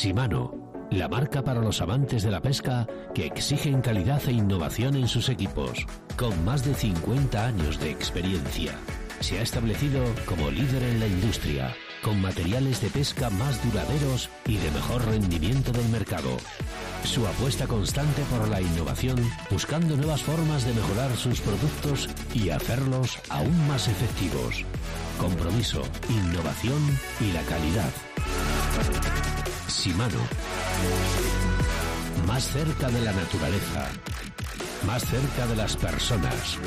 Shimano, la marca para los amantes de la pesca que exigen calidad e innovación en sus equipos. Con más de 50 años de experiencia, se ha establecido como líder en la industria, con materiales de pesca más duraderos y de mejor rendimiento del mercado. Su apuesta constante por la innovación, buscando nuevas formas de mejorar sus productos y hacerlos aún más efectivos. Compromiso, innovación y la calidad. Shimano. Más cerca de la naturaleza. Más cerca de las personas.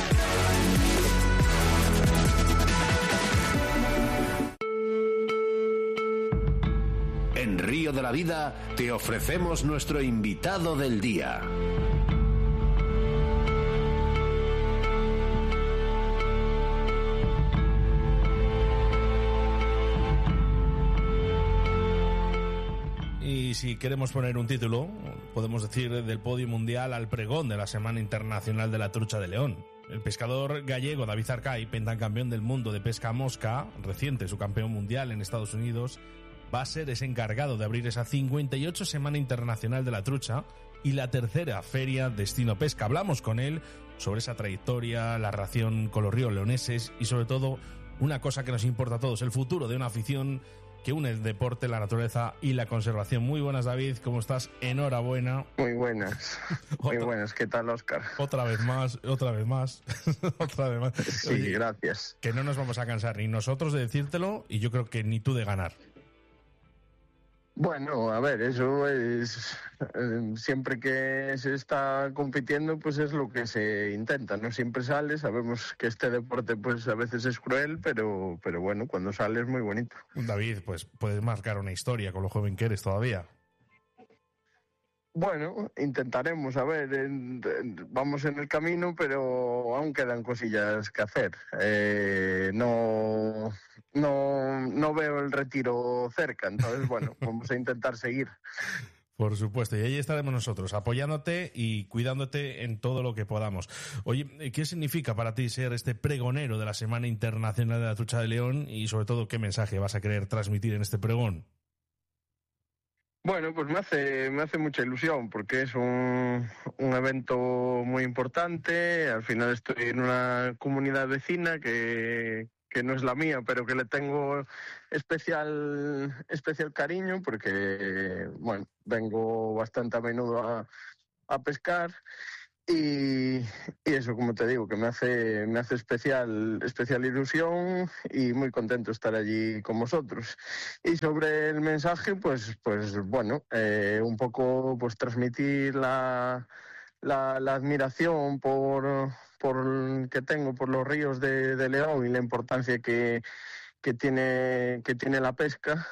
En Río de la Vida te ofrecemos nuestro invitado del día. Y si queremos poner un título, podemos decir del podio mundial al pregón de la Semana Internacional de la Trucha de León. El pescador gallego David Arcay, pentacampeón del mundo de pesca mosca, reciente subcampeón mundial en Estados Unidos, va a ser ese encargado de abrir esa 58 Semana Internacional de la Trucha y la tercera feria Destino Pesca. Hablamos con él sobre esa trayectoria, la relación con los ríos leoneses y sobre todo una cosa que nos importa a todos, el futuro de una afición que une el deporte, la naturaleza y la conservación. Muy buenas, David, ¿cómo estás? Enhorabuena. Muy buenas, muy buenas. ¿Qué tal, Óscar? Otra vez más. Otra vez más. Sí, oye, gracias. Que no nos vamos a cansar ni nosotros de decírtelo y yo creo que ni tú de ganar. Bueno, a ver, eso es siempre que se está compitiendo, pues es lo que se intenta. No siempre sale, sabemos que este deporte pues a veces es cruel, pero bueno, cuando sale es muy bonito. David, pues puedes marcar una historia con lo joven que eres todavía. Bueno, intentaremos, a ver, vamos en el camino, pero aún quedan cosillas que hacer. No veo el retiro cerca, entonces bueno, vamos a intentar seguir. Por supuesto, y ahí estaremos nosotros, apoyándote y cuidándote en todo lo que podamos. Oye, ¿qué significa para ti ser este pregonero de la Semana Internacional de la Trucha de León y sobre todo qué mensaje vas a querer transmitir en este pregón? Bueno, pues me hace mucha ilusión porque es un evento muy importante. Al final estoy en una comunidad vecina que no es la mía, pero que le tengo especial cariño porque, bueno, vengo bastante a menudo a pescar. Y eso, como te digo, que me hace especial ilusión y muy contento de estar allí con vosotros. Y sobre el mensaje, pues bueno, un poco pues transmitir la admiración por que tengo por los ríos de León y la importancia que tiene la pesca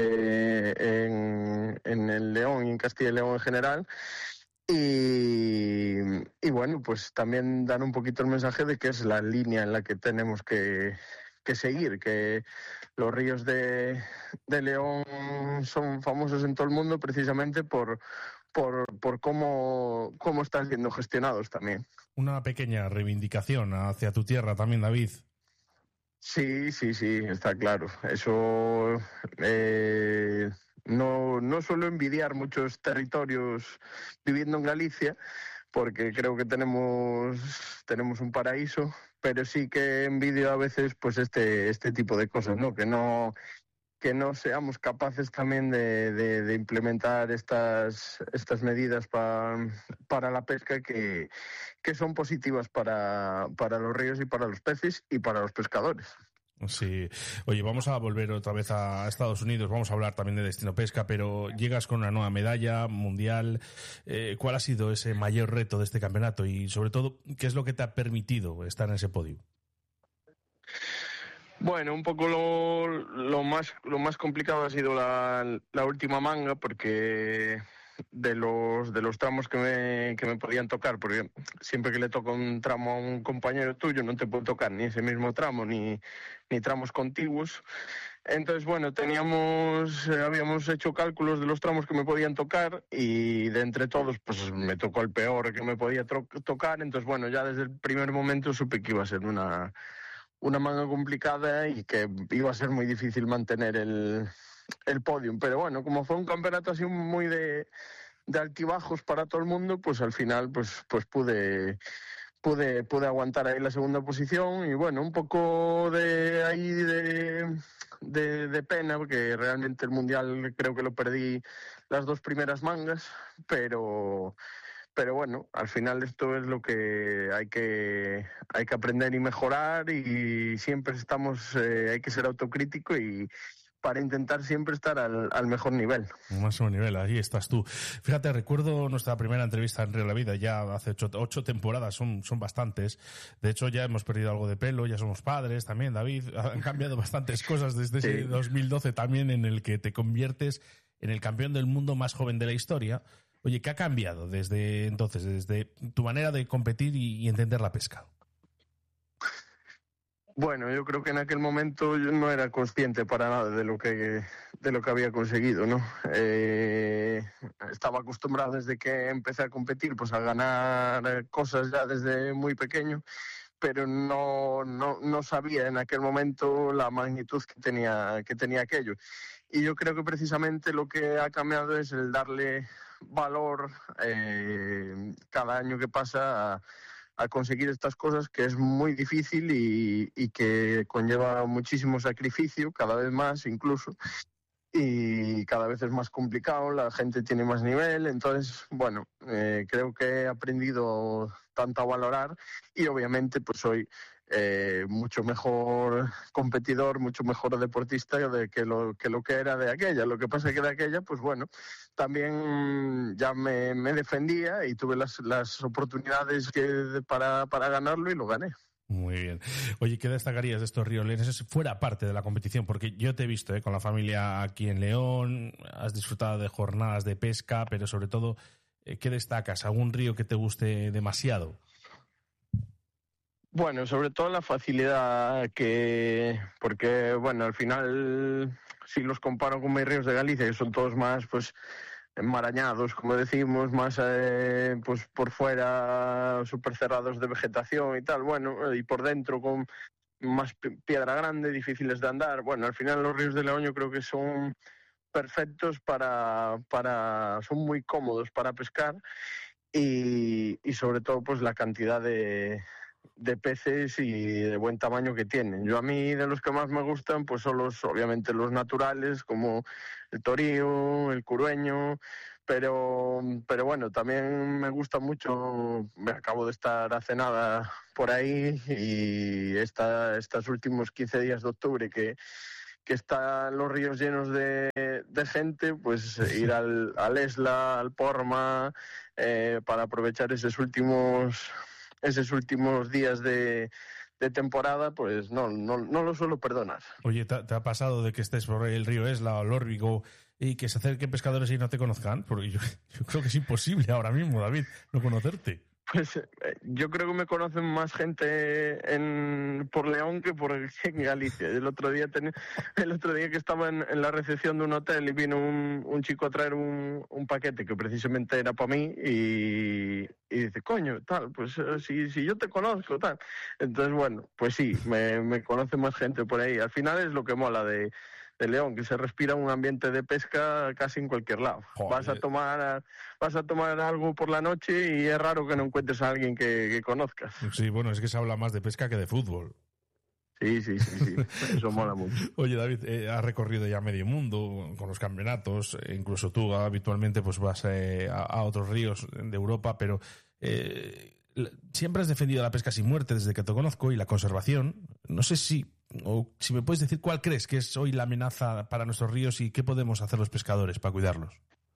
en el León y en Castilla y León en general. Y bueno, pues también dar un poquito el mensaje de que es la línea en la que tenemos que seguir, que los ríos de León son famosos en todo el mundo precisamente por cómo están siendo gestionados también. Una pequeña reivindicación hacia tu tierra también, David. Sí, está claro. Eso no suelo envidiar muchos territorios viviendo en Galicia, porque creo que tenemos un paraíso, pero sí que envidio a veces pues este tipo de cosas, ¿no? Que no seamos capaces también de implementar estas medidas para la pesca que son positivas para los ríos y para los peces y para los pescadores. Sí. Oye, vamos a volver otra vez a Estados Unidos, vamos a hablar también de Destino Pesca, pero llegas con una nueva medalla mundial. ¿Cuál ha sido ese mayor reto de este campeonato? Y sobre todo, ¿qué es lo que te ha permitido estar en ese podio? Bueno, un poco lo más complicado ha sido la última manga, porque de los tramos que me podían tocar, porque siempre que le toca un tramo a un compañero tuyo no te puede tocar ni ese mismo tramo ni tramos contiguos. Entonces, bueno, habíamos hecho cálculos de los tramos que me podían tocar y de entre todos pues me tocó el peor que me podía tocar. Entonces, bueno, ya desde el primer momento supe que iba a ser una manga complicada y que iba a ser muy difícil mantener el podium. Pero bueno, como fue un campeonato así muy de altibajos para todo el mundo, pues al final pues pude aguantar ahí la segunda posición. Y bueno, un poco de ahí de pena, porque realmente el Mundial creo que lo perdí las 2 primeras mangas, pero bueno, al final esto es lo que hay que aprender y mejorar, y siempre hay que ser autocrítico y para intentar siempre estar al mejor nivel. Máximo nivel, ahí estás tú. Fíjate, recuerdo nuestra primera entrevista en Río La Vida, ya hace 8 temporadas, son bastantes. De hecho, ya hemos perdido algo de pelo, ya somos padres también, David. Han cambiado bastantes cosas desde ese 2012 también, en el que te conviertes en el campeón del mundo más joven de la historia. Oye, ¿qué ha cambiado desde entonces, desde tu manera de competir y entender la pesca? Bueno, yo creo que en aquel momento yo no era consciente para nada de lo que había conseguido, ¿no? Estaba acostumbrado desde que empecé a competir, pues a ganar cosas ya desde muy pequeño, pero no sabía en aquel momento la magnitud que tenía aquello. Y yo creo que precisamente lo que ha cambiado es el darle valor cada año que pasa a conseguir estas cosas, que es muy difícil y que conlleva muchísimo sacrificio, cada vez más incluso, y cada vez es más complicado, la gente tiene más nivel. Entonces, bueno, creo que he aprendido tanto a valorar, y obviamente pues soy mucho mejor competidor, mucho mejor deportista que lo que era de aquella. Lo que pasa es que de aquella, pues bueno, también ya me defendía y tuve las oportunidades para ganarlo, y lo gané. Muy bien. Oye, ¿qué destacarías de estos riolenses fuera parte de la competición? Porque yo te he visto con la familia aquí en León, has disfrutado de jornadas de pesca, pero sobre todo, ¿qué destacas? ¿Algún río que te guste demasiado? Bueno, sobre todo la facilidad porque bueno, al final, si los comparo con mis ríos de Galicia, que son todos más pues enmarañados, como decimos, más pues por fuera súper cerrados de vegetación y tal, bueno, y por dentro con más piedra grande, difíciles de andar. Bueno, al final los ríos de León yo creo que son perfectos son muy cómodos para pescar, y sobre todo pues la cantidad de peces y de buen tamaño que tienen. Yo, a mí, de los que más me gustan pues son obviamente los naturales, como el torío, el curueño, pero bueno, también me gusta mucho. Me acabo de estar hace nada por ahí, y estos últimos 15 días de octubre que están los ríos llenos de gente, pues ir al Esla, al Porma, para aprovechar esos últimos días de temporada, pues no lo suelo perdonar. Oye, ¿te ha pasado de que estés por el río Esla o el Órbigo y que se acerquen pescadores y no te conozcan? Porque yo creo que es imposible ahora mismo, David, no conocerte. Pues yo creo que me conocen más gente por León que en Galicia. El otro día que estaba en la recepción de un hotel, y vino un chico a traer un paquete que precisamente era para mí, y dice, coño, tal, pues si yo te conozco, tal. Entonces, bueno, pues sí, me conoce más gente por ahí. Al final es lo que mola de León, que se respira un ambiente de pesca casi en cualquier lado. Vas a tomar algo por la noche y es raro que no encuentres a alguien que conozcas. Sí, bueno, es que se habla más de pesca que de fútbol. Sí, eso mola mucho. Oye, David, has recorrido ya medio mundo con los campeonatos, incluso tú habitualmente pues vas a otros ríos de Europa, pero siempre has defendido la pesca sin muerte desde que te conozco, y la conservación. No sé si me puedes decir cuál crees que es hoy la amenaza para nuestros ríos y qué podemos hacer los pescadores para cuidarlos.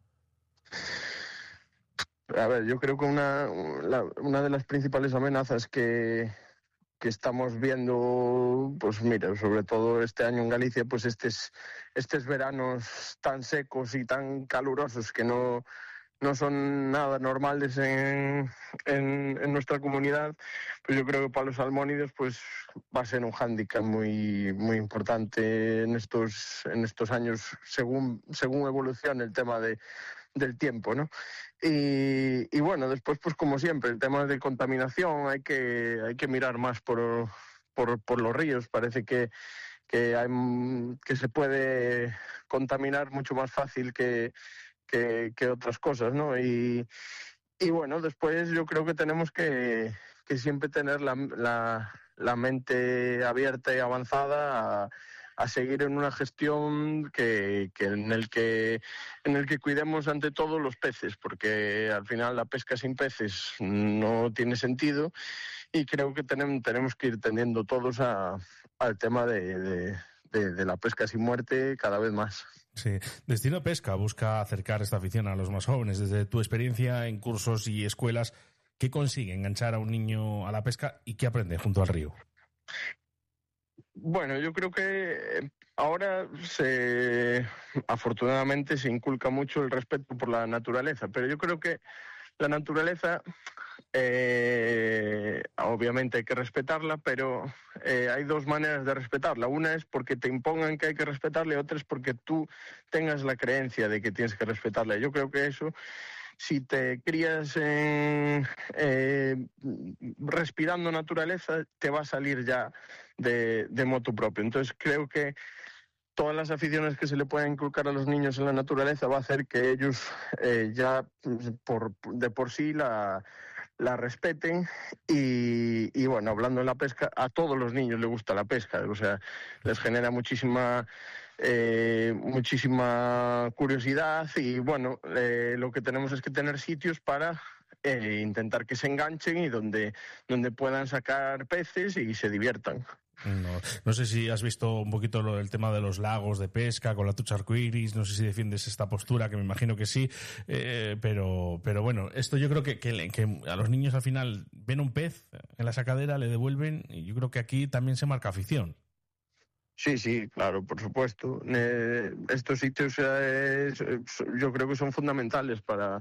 A ver, yo creo que una de las principales amenazas que estamos viendo, pues mira, sobre todo este año en Galicia, pues estos veranos tan secos y tan calurosos que no son nada normales en nuestra comunidad, pues yo creo que para los salmónidos pues va a ser un hándicap muy, muy importante en estos años, según evolucione el tema del tiempo, ¿no? Y bueno, después, pues como siempre, el tema de contaminación, hay que mirar más por los ríos. Parece que que se puede contaminar mucho más fácil que otras cosas, ¿no? Y bueno, después yo creo que tenemos que siempre tener la mente abierta y avanzada a seguir en una gestión en el que cuidemos ante todo los peces, porque al final la pesca sin peces no tiene sentido, y creo que tenemos que ir tendiendo todos al tema de la pesca sin muerte cada vez más. Sí. Destino Pesca busca acercar esta afición a los más jóvenes. Desde tu experiencia en cursos y escuelas, ¿qué consigue enganchar a un niño a la pesca y qué aprende junto al río? Bueno, yo creo que ahora afortunadamente se inculca mucho el respeto por la naturaleza, pero yo creo que la naturaleza, obviamente hay que respetarla, pero hay dos maneras de respetarla. Una es porque te impongan que hay que respetarla, y otra es porque tú tengas la creencia de que tienes que respetarla. Yo creo que eso, si te crías respirando naturaleza, te va a salir ya de motu propio. Entonces creo que todas las aficiones que se le puedan inculcar a los niños en la naturaleza va a hacer que ellos ya de por sí la respeten. Y bueno, hablando de la pesca, a todos los niños les gusta la pesca, o sea, les genera muchísima curiosidad, y bueno, lo que tenemos es que tener sitios para intentar que se enganchen y donde puedan sacar peces y se diviertan. No sé si has visto un poquito el tema de los lagos de pesca con la trucha arcoiris, no sé si defiendes esta postura, que me imagino que sí, pero bueno, esto yo creo que a los niños al final ven un pez en la sacadera, le devuelven, y yo creo que aquí también se marca afición. Sí, claro, por supuesto. Estos sitios yo creo que son fundamentales para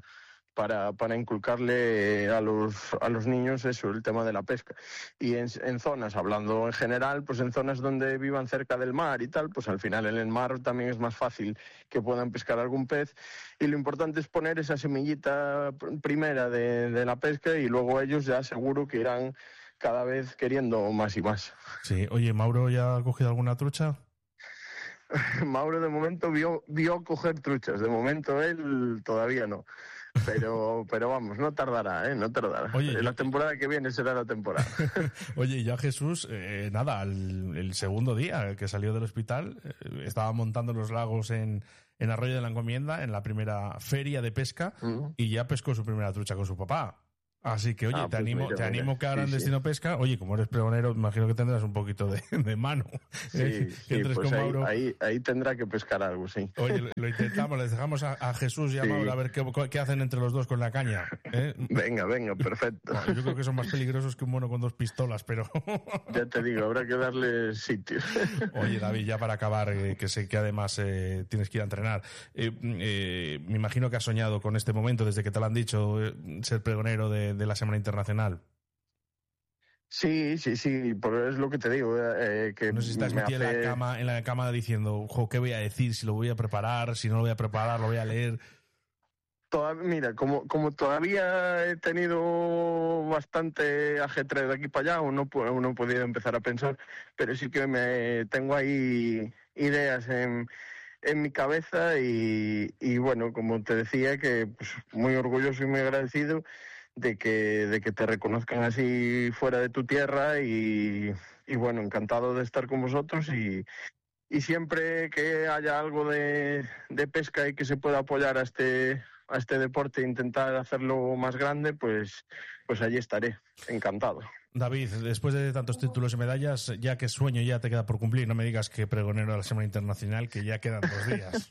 inculcarle a los niños eso, el tema de la pesca. Y en zonas, hablando en general, pues en zonas donde vivan cerca del mar y tal, pues al final en el mar también es más fácil que puedan pescar algún pez, y lo importante es poner esa semillita primera de la pesca, y luego ellos ya seguro que irán cada vez queriendo más y más. Sí, oye, ¿Mauro ya ha cogido alguna trucha? Mauro de momento vio coger truchas, de momento él todavía no. Pero vamos, no tardará, no tardará. Oye, la temporada que viene será la temporada. Oye, ya Jesús, el segundo día que salió del hospital, estaba montando los lagos en Arroyo de la Encomienda, en la primera feria de pesca, y ya pescó su primera trucha con su papá. Así que, oye, te animo que ahora en Destino Pesca, oye, como eres pregonero, imagino que tendrás un poquito de mano. Sí, pues con Mauro. Ahí tendrá que pescar algo, sí. Oye, lo intentamos, les dejamos a Jesús y a Mauro a ver qué hacen entre los dos con la caña. Venga, perfecto. Bueno, yo creo que son más peligrosos que un mono con 2 pistolas, pero... Ya te digo, habrá que darle sitio. Oye, David, ya para acabar, que sé que además tienes que ir a entrenar, me imagino que has soñado con este momento desde que te lo han dicho, ser pregonero de la Semana Internacional. Sí, pero es lo que te digo. Que no sé si estás metido en la cama diciendo, ¿qué voy a decir? Si lo voy a preparar, si no lo voy a preparar, lo voy a leer. Mira, como todavía he tenido bastante ajetreo de aquí para allá, no he podido empezar a pensar, pero sí que tengo ahí ideas en mi cabeza, y bueno, como te decía, que pues, muy orgulloso y muy agradecido de que te reconozcan así fuera de tu tierra, y bueno, encantado de estar con vosotros, y siempre que haya algo de pesca y que se pueda apoyar a este deporte e intentar hacerlo más grande, pues allí estaré, encantado. David, después de tantos títulos y medallas, ya que sueño ya te queda por cumplir, no me digas que pregonero de la Semana Internacional, que ya quedan 2 días.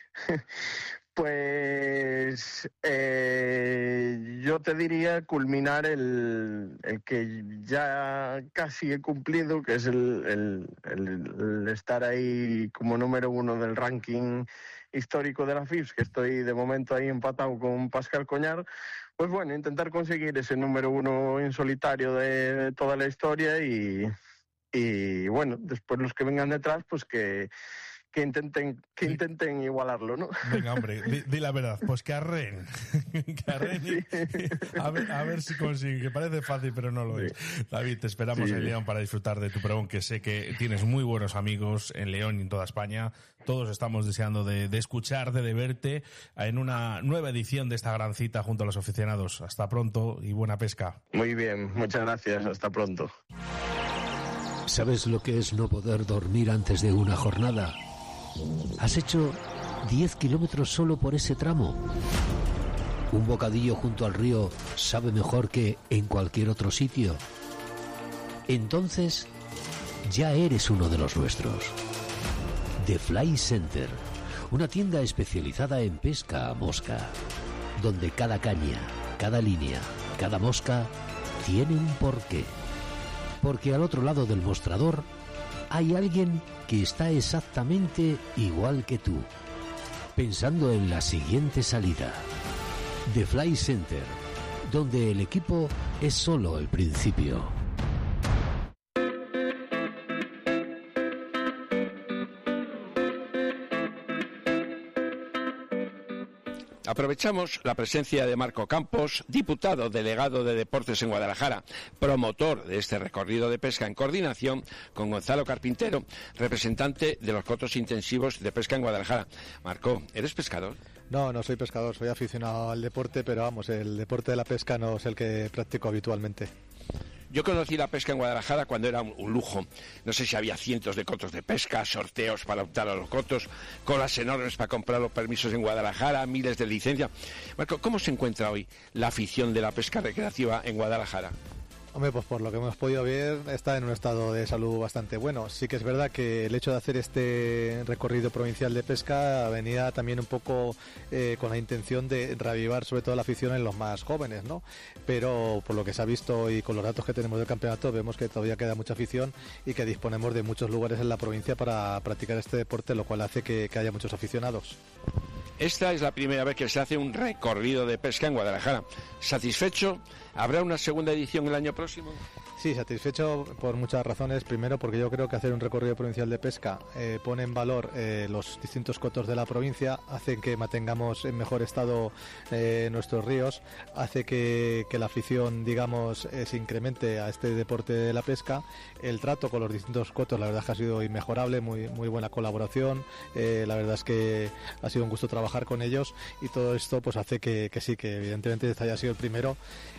Pues yo te diría culminar el que ya casi he cumplido, que es el estar ahí como número 1 del ranking histórico de la FIBS, que estoy de momento ahí empatado con Pascal Coñar. Pues bueno, intentar conseguir ese número 1 en solitario de toda la historia, y bueno, después los que vengan detrás, pues que que intenten igualarlo, ¿no? Venga, hombre, di la verdad, pues que arreen. Sí. A ver si consiguen, que parece fácil, pero no lo es. David, te esperamos en León para disfrutar de tu pregón, que sé que tienes muy buenos amigos en León y en toda España. Todos estamos deseando de escucharte, de verte en una nueva edición de esta gran cita junto a los aficionados. Hasta pronto y buena pesca. Muy bien, muchas gracias, hasta pronto. ¿Sabes lo que es no poder dormir antes de una jornada? ¿Has hecho 10 kilómetros solo por ese tramo? ¿Un bocadillo junto al río sabe mejor que en cualquier otro sitio? Entonces, ya eres uno de los nuestros. The Fly Center, una tienda especializada en pesca a mosca, donde cada caña, cada línea, cada mosca tiene un porqué. Porque al otro lado del mostrador hay alguien que está exactamente igual que tú, pensando en la siguiente salida. The Fly Center, donde el equipo es solo el principio. Aprovechamos la presencia de Marco Campos, diputado delegado de Deportes en Guadalajara, promotor de este recorrido de pesca en coordinación con Gonzalo Carpintero, representante de los cotos intensivos de pesca en Guadalajara. Marco, ¿eres pescador? No soy pescador, soy aficionado al deporte, pero vamos, el deporte de la pesca no es el que practico habitualmente. Yo conocí la pesca en Guadalajara cuando era un lujo. No sé si había cientos de cotos de pesca, sorteos para optar a los cotos, colas enormes para comprar los permisos en Guadalajara, miles de licencias. Marco, ¿cómo se encuentra hoy la afición de la pesca recreativa en Guadalajara? Hombre, pues por lo que hemos podido ver, está en un estado de salud bastante bueno. Sí que es verdad que el hecho de hacer este recorrido provincial de pesca venía también un poco con la intención de reavivar sobre todo la afición en los más jóvenes, ¿no? Pero por lo que se ha visto y con los datos que tenemos del campeonato, vemos que todavía queda mucha afición y que disponemos de muchos lugares en la provincia para practicar este deporte, lo cual hace que haya muchos aficionados. Esta es la primera vez que se hace un recorrido de pesca en Guadalajara. ¿Satisfecho? ¿Habrá una segunda edición el año próximo? Sí, satisfecho por muchas razones. Primero, porque yo creo que hacer un recorrido provincial de pesca pone en valor los distintos cotos de la provincia, hace que mantengamos en mejor estado nuestros ríos, hace que la afición, digamos, se incremente a este deporte de la pesca. El trato con los distintos cotos, la verdad es que ha sido inmejorable, muy buena colaboración. La verdad es que ha sido un gusto trabajar con ellos y todo esto pues hace que sí, que evidentemente este haya sido el primero.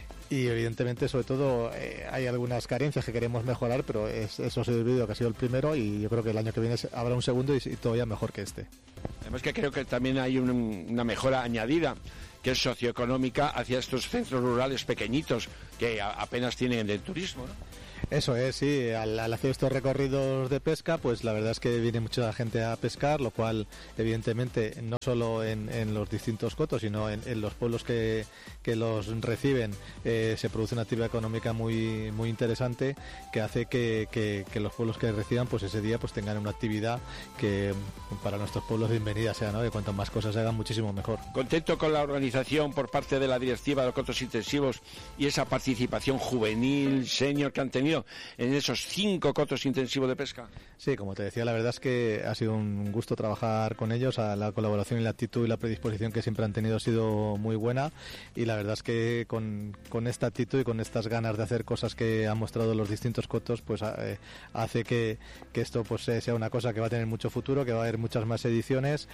Y evidentemente, sobre todo, hay algunas carencias que queremos mejorar, pero eso se olvidó que ha sido el primero y yo creo que el año que viene habrá un segundo y todavía mejor que este. Además que creo que también hay una mejora añadida, que es socioeconómica, hacia estos centros rurales pequeñitos que apenas tienen del turismo, ¿no? Eso es, sí, al hacer estos recorridos de pesca, pues la verdad es que viene mucha gente a pescar, lo cual evidentemente no solo en los distintos cotos, sino en los pueblos que los reciben, se produce una actividad económica muy interesante que hace que los pueblos que reciban pues ese día pues tengan una actividad que para nuestros pueblos bienvenida sea, ¿no? Que cuanto más cosas se hagan, muchísimo mejor. ¿Contento con la organización por parte de la directiva de los cotos intensivos y esa participación juvenil, senior que han tenido en esos 5 cotos intensivos de pesca? Sí, como te decía, la verdad es que ha sido un gusto trabajar con ellos. La colaboración y la actitud y la predisposición que siempre han tenido ha sido muy buena y la verdad es que con esta actitud y con estas ganas de hacer cosas que han mostrado los distintos cotos, pues hace que esto pues sea una cosa que va a tener mucho futuro, que va a haber muchas más ediciones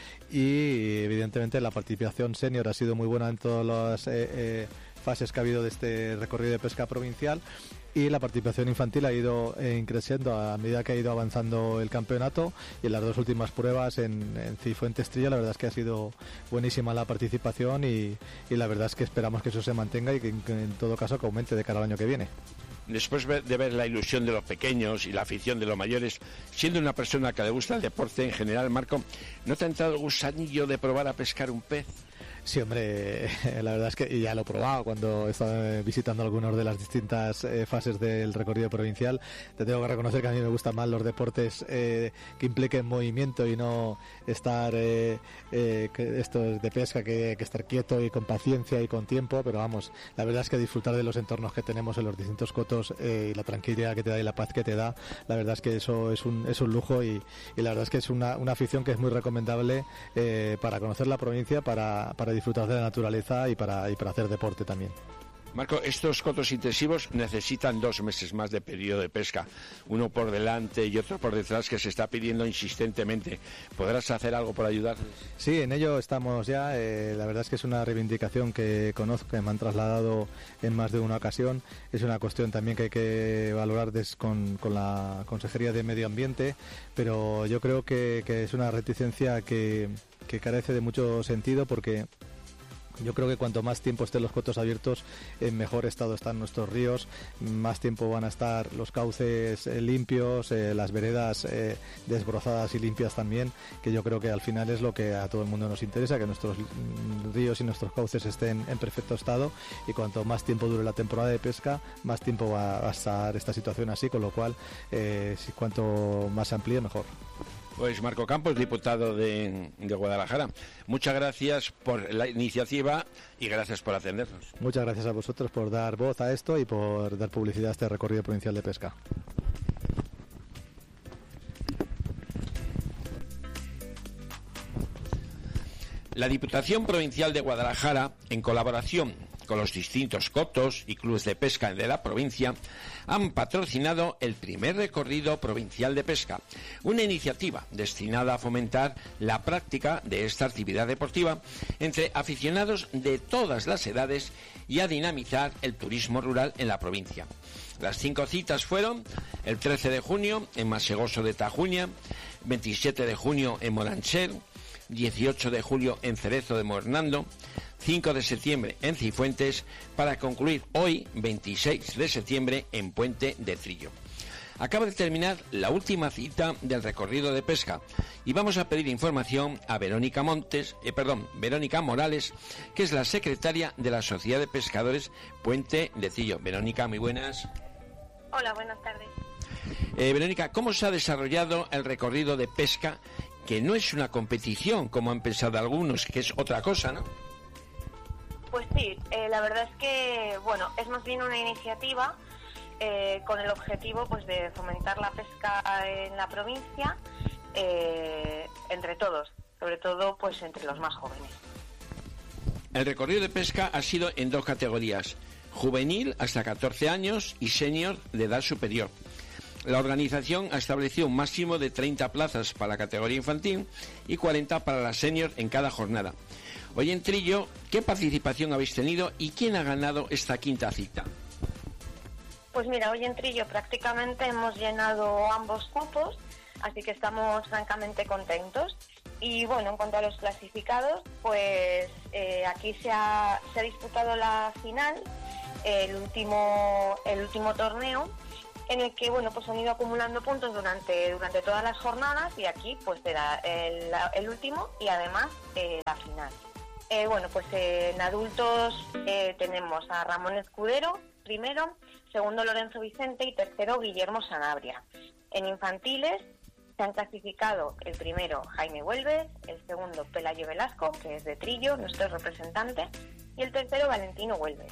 y evidentemente la participación senior ha sido muy buena en todas las fases que ha habido de este recorrido de pesca provincial. Y la participación infantil ha ido creciendo a medida que ha ido avanzando el campeonato y en las 2 últimas pruebas en Cifuentes Trilla la verdad es que ha sido buenísima la participación y la verdad es que esperamos que eso se mantenga y que en todo caso que aumente de cara al año que viene. Después de ver la ilusión de los pequeños y la afición de los mayores, siendo una persona que le gusta el deporte en general, Marco, ¿no te ha entrado el gusanillo de probar a pescar un pez? Sí, hombre, la verdad es que y ya lo he probado cuando he estado visitando algunas de las distintas fases del recorrido provincial. Te tengo que reconocer que a mí me gustan más los deportes que impliquen movimiento y no estar esto de pesca, que estar quieto y con paciencia y con tiempo, pero vamos, la verdad es que disfrutar de los entornos que tenemos en los distintos cotos y la tranquilidad que te da y la paz que te da, la verdad es que eso es un lujo y la verdad es que es una afición que es muy recomendable para conocer la provincia, para disfrutar de la naturaleza y para hacer deporte también. Marco, estos cotos intensivos necesitan 2 meses más de periodo de pesca, uno por delante y otro por detrás, que se está pidiendo insistentemente. ¿Podrás hacer algo por ayudar? Sí, en ello estamos ya. La verdad es que es una reivindicación que conozco, que me han trasladado en más de una ocasión. Es una cuestión también que hay que valorar con la Consejería de Medio Ambiente, pero yo creo que es una reticencia que carece de mucho sentido, porque yo creo que cuanto más tiempo estén los cotos abiertos, en mejor estado están nuestros ríos, más tiempo van a estar los cauces limpios, las veredas desbrozadas y limpias también, que yo creo que al final es lo que a todo el mundo nos interesa, que nuestros ríos y nuestros cauces estén en perfecto estado, y cuanto más tiempo dure la temporada de pesca, más tiempo va a estar esta situación así, con lo cual cuanto más se amplíe, mejor. Pues Marco Campos, diputado de Guadalajara, muchas gracias por la iniciativa y gracias por atendernos. Muchas gracias a vosotros por dar voz a esto y por dar publicidad a este recorrido provincial de pesca. La Diputación Provincial de Guadalajara, en colaboración con los distintos cotos y clubes de pesca de la provincia, han patrocinado el primer recorrido provincial de pesca, una iniciativa destinada a fomentar la práctica de esta actividad deportiva entre aficionados de todas las edades y a dinamizar el turismo rural en la provincia. Las 5 citas fueron el 13 de junio en Masegoso de Tajuña, 27 de junio en Molancher, 18 de julio en Cerezo de Mornando, 5 de septiembre en Cifuentes, para concluir hoy, 26 de septiembre, en Puente de Trillo. Acaba de terminar la última cita del recorrido de pesca y vamos a pedir información a Verónica Morales, que es la secretaria de la Sociedad de Pescadores Puente de Trillo. Verónica, muy buenas. Hola, buenas tardes. Verónica, ¿cómo se ha desarrollado el recorrido de pesca, que no es una competición, como han pensado algunos, que es otra cosa, ¿no? Pues sí, la verdad es que, bueno, es más bien una iniciativa con el objetivo, pues, de fomentar la pesca en la provincia entre todos, sobre todo, pues, entre los más jóvenes. El recorrido de pesca ha sido en 2 categorías: juvenil hasta 14 años y senior de edad superior. La organización ha establecido un máximo de 30 plazas para la categoría infantil y 40 para la senior en cada jornada. Hoy en Trillo, ¿qué participación habéis tenido y quién ha ganado esta 5ª cita? Pues mira, hoy en Trillo prácticamente hemos llenado ambos cupos, así que estamos francamente contentos. Y bueno, en cuanto a los clasificados, pues aquí se ha disputado la final, el último torneo, en el que, bueno, pues han ido acumulando puntos durante todas las jornadas, y aquí pues será el último y además la final. Bueno, pues en adultos tenemos a Ramón Escudero primero, segundo Lorenzo Vicente y tercero Guillermo Sanabria. En infantiles se han clasificado el primero Jaime Huelves, el segundo Pelayo Velasco, que es de Trillo, nuestro representante, y el tercero Valentino Huelves.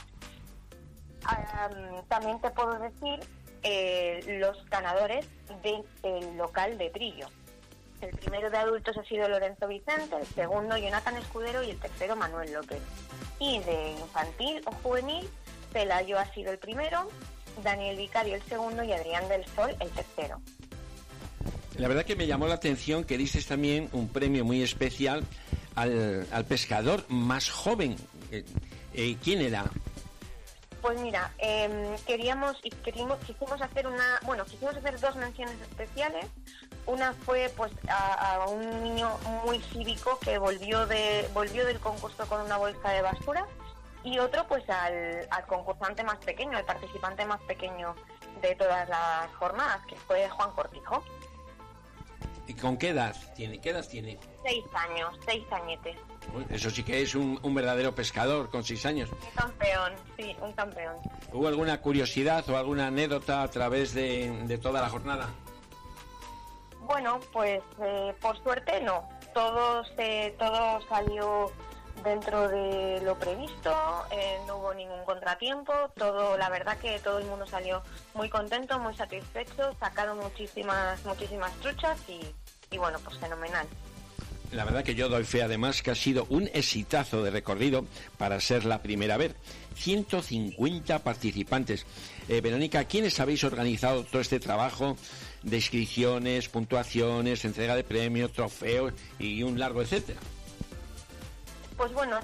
También te puedo decir los ganadores del local de Trillo. El primero de adultos ha sido Lorenzo Vicente, el segundo Jonathan Escudero y el tercero Manuel López. Y de infantil o juvenil, Pelayo ha sido el primero, Daniel Vicario el segundo y Adrián del Sol el tercero. La verdad que me llamó la atención que dices también un premio muy especial al pescador más joven. ¿Quién era? Pues mira, quisimos hacer quisimos hacer 2 menciones especiales. Una fue pues a un niño muy cívico que volvió del concurso con una bolsa de basura, y otro pues al concursante más pequeño, al participante más pequeño de todas las jornadas, que fue Juan Cortijo. ¿Y con qué edad tiene? 6 años, 6 añetes. Uy, eso sí que es un verdadero pescador con 6 años. Un campeón, sí, un campeón. ¿Hubo alguna curiosidad o alguna anécdota a través de toda la jornada? Bueno, pues por suerte no. Todo salió dentro de lo previsto, no hubo ningún contratiempo, la verdad que todo el mundo salió muy contento, muy satisfecho, sacaron muchísimas truchas y bueno, pues fenomenal. La verdad que yo doy fe además que ha sido un exitazo de recorrido para ser la primera vez. 150 participantes. Verónica, ¿quiénes habéis organizado todo este trabajo de inscripciones, puntuaciones, entrega de premios, trofeos y un largo etcétera? Pues bueno,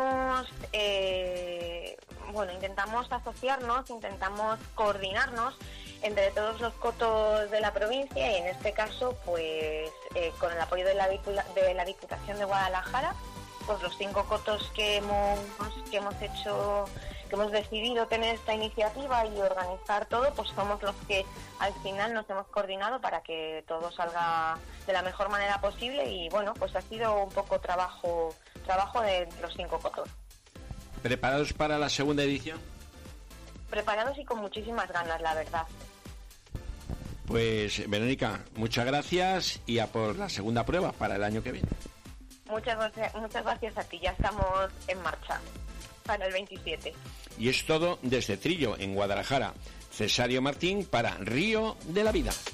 intentamos asociarnos, intentamos coordinarnos entre todos los cotos de la provincia y en este caso, pues con el apoyo de la Diputación de Guadalajara, pues los 5 cotos que hemos decidido tener esta iniciativa y organizar todo, pues somos los que al final nos hemos coordinado para que todo salga de la mejor manera posible y bueno, pues ha sido un poco trabajo de los 5 cotos. ¿Preparados para la segunda edición? Preparados y con muchísimas ganas, la verdad. Pues Verónica, muchas gracias y a por la segunda prueba para el año que viene. Muchas gracias a ti, ya estamos en marcha para el 27. Y es todo desde Trillo, en Guadalajara. Cesario Martín para Río de la Vida.